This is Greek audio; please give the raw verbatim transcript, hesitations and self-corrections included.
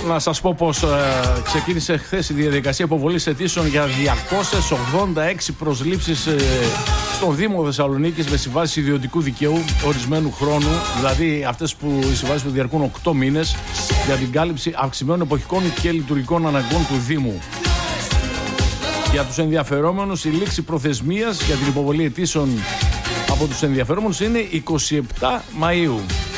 Να σας πω πως ε, ξεκίνησε χθες η διαδικασία υποβολής αιτήσεων για διακόσιες ογδόντα έξι προσλήψεις ε, στον Δήμο Θεσσαλονίκης με συμβάσεις ιδιωτικού δικαίου ορισμένου χρόνου, δηλαδή αυτές που οι συμβάσεις που διαρκούν οκτώ μήνες για την κάλυψη αυξημένων εποχικών και λειτουργικών αναγκών του Δήμου. Για τους ενδιαφερόμενους, η λήξη προθεσμίας για την υποβολή αιτήσεων από τους ενδιαφερόμενους είναι εικοστή εβδόμη Μαΐου.